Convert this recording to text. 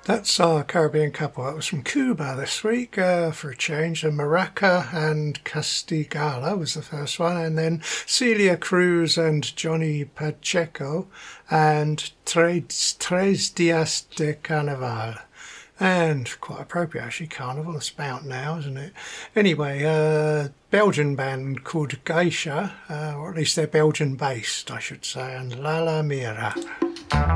That's our Caribbean couple. That was from Cuba this week for a change. And Maraca and Castigala was the first one. And then Celia Cruz and Johnny Pacheco and Tres Dias de Carnaval. And quite appropriate actually, Carnival, it's about now, isn't it? Anyway, Belgian band called Geisha, or at least they're Belgian based I should say, and La La Mira.